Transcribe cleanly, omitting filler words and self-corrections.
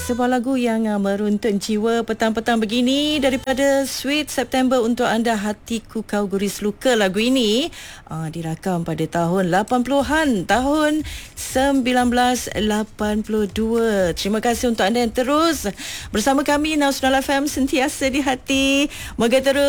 sebuah lagu yang meruntun jiwa petang-petang begini daripada Sweet September untuk anda, Hatiku Kau Guris Luka. Lagu ini dirakam pada tahun 80-an, tahun 1982. Terima kasih untuk anda yang terus bersama kami. Nasional FM, sentiasa di hati. Moga terus